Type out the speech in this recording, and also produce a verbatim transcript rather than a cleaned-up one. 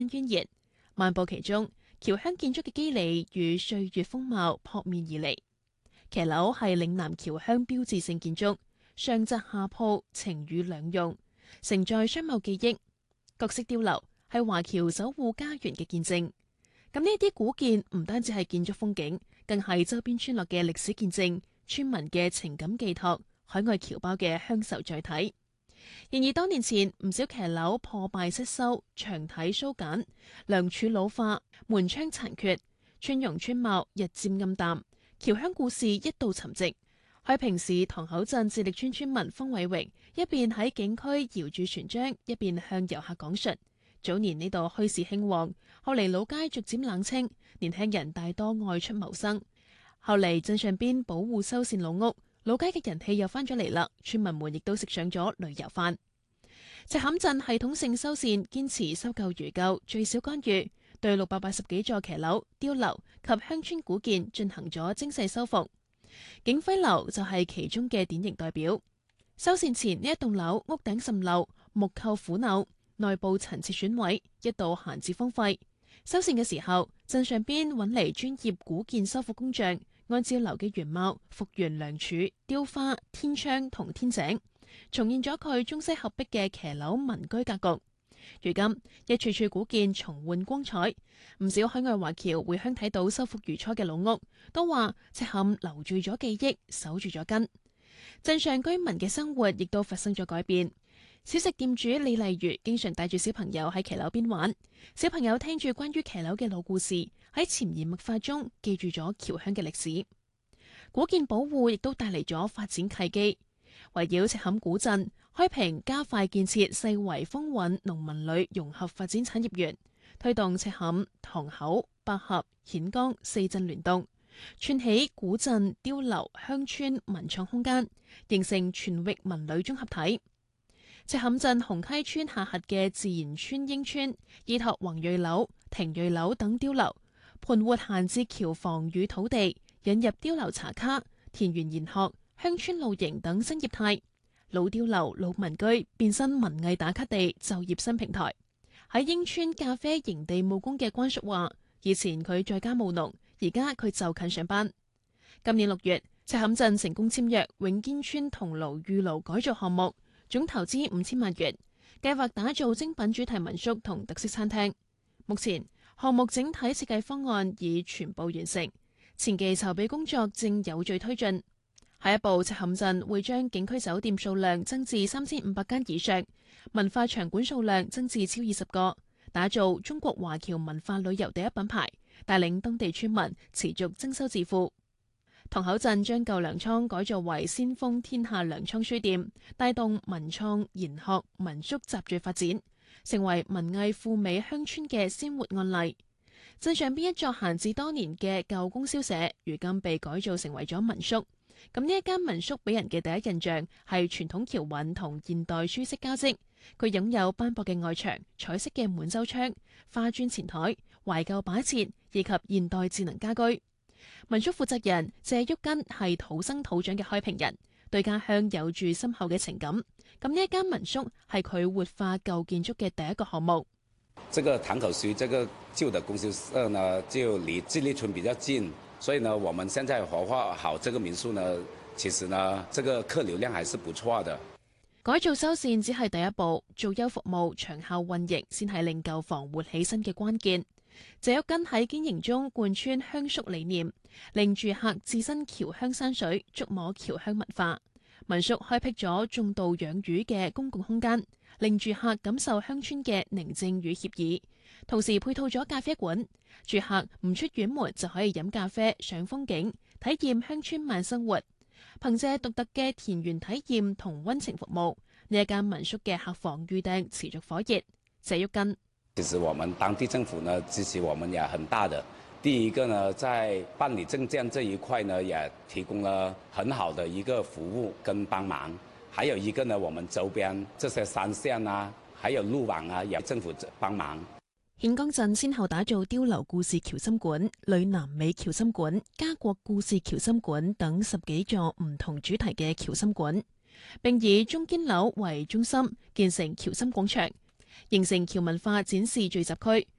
淵源。漫步其中，僑鄉建築嘅肌理與歲月風貌撲面而嚟。騎樓係嶺南僑鄉標誌性建築，上窄下鋪，晴雨兩用，承載商貿記憶。各式碉樓係華僑守護家園嘅見證。咁呢啲古建唔單止係建築風景，更係周邊村落嘅歷史見證，村民嘅情感寄託，海外僑胞嘅鄉愁載體。然而多年前，唔少騎樓破敗失修，牆體疏簡，梁柱老化，門窗殘缺，村容村貌日漸暗淡，僑鄉故事一度沉寂。開平市塘口鎮致力村村民方偉榮一邊喺景區搖住船樁，一邊向遊客講述。早年呢度墟市興旺，後嚟老街逐漸冷清，年輕人大多外出謀生。後嚟鎮上邊保護修繕老屋，老街嘅人氣又翻咗嚟啦，村民們亦都食上咗旅遊飯。赤坎鎮系統性修繕，堅持修舊如舊，最少干預，對六百八十幾座騎樓、碉樓及鄉村古建進行咗精細修復。景輝樓就係其中嘅典型代表。修繕前呢一棟樓屋頂滲漏，木構腐朽，內部陳設損毀，一度閒置荒廢。修繕嘅時候，鎮上邊揾嚟專業古建修復工匠，按照樓嘅原貌復原梁柱、雕花、天窗同天井，重現咗佢中西合璧嘅騎樓民居格局。如今一處處古建重煥光彩，唔少海外華僑回鄉睇到修復如初嘅老屋，都話赤坎留住咗記憶，守住咗根。鎮上居民嘅生活亦都發生咗改變。小食店主李麗如經常帶住小朋友喺騎樓邊玩，小朋友聽住關於騎樓嘅老故事，喺潛移默化中記住咗僑鄉嘅歷史。古建保護亦都帶嚟咗發展契機，圍繞赤坎古鎮，開平加快建設世圍風韻農民旅融合發展產業園，推動赤坎、塘口、百合、顯江四鎮聯動，串起古鎮、碉樓、鄉村文創空間，形成全域文旅綜合體。赤坎鎮紅溪村下轄嘅自然村英村，依託宏瑞樓、廷瑞樓等碉樓，盤活閒置僑房與土地，引入碉樓茶卡、田園研學、鄉村露營等新業態。老碉樓、老民居變身文藝打卡地、就業新平台。喺英村咖啡營地務工嘅關叔話：以前佢在家務農，而家佢就近上班。今年六月，赤坎鎮成功簽約永堅村桐廬御爐改造項目。總投資五千萬元，計劃打造精品主題民宿同特色餐廳。目前項目整體設計方案已全部完成，前期籌備工作正有序推進。下一步，赤坎鎮會將景區酒店數量增至三千五百間以上，文化場館數量增至超二十個，打造中國華僑文化旅遊第一品牌，帶領當地村民持續增收致富。塘口鎮將舊糧倉改造為先鋒天下糧倉書店，帶動文創、研學、民宿集聚發展，成為文藝富美鄉村嘅鮮活案例。鎮上邊一座閒置多年嘅舊供銷社，如今被改造成為咗民宿。咁呢一間民宿俾人嘅第一印象係傳統僑韻同現代舒適交織。佢擁有斑駁嘅外牆、彩色嘅滿洲窗、花磚前台、懷舊擺設以及現代智能家居。民宿負責人謝旭根係土生土長嘅開平人，對家鄉有住深厚嘅情感。咁呢一間民宿係佢活化舊建築嘅第一個項目。 這個塘口區這個舊的供銷社呢，就離致力村比較近，所以呢，我們現在活化好這個民宿呢，其實呢，這個客流量還是不錯的。 改造修繕只係第一步，做優服務、長效運營先係令舊房活起身嘅關鍵。謝旭根喺經營中貫穿鄉宿理念，令住客置身僑鄉山水，觸摸僑鄉文化。民宿開闢咗種稻養魚嘅公共空間，令住客感受鄉村嘅寧靜與愜意。同時配套咗咖啡館，住客唔出院門就可以飲咖啡、賞風景，體驗鄉村慢生活。憑借獨特嘅田園體驗同溫情服務，呢一間民宿嘅客房預訂持續火熱。謝旭根。 其實我們當地政府呢支持我們也很大的。第一個呢，在辦理證件這一塊呢，也提供了很好的一個服務跟幫忙。還有一個呢，我們周邊這些山線啊，還有路網啊，也政府幫忙。 顯江鎮先後打造碉樓故事僑心館、呂南美僑心館、家國故事僑心館等十幾座唔同主題嘅僑心館，並以中堅樓為中心建成僑心廣場。 形成僑文化展示聚集區。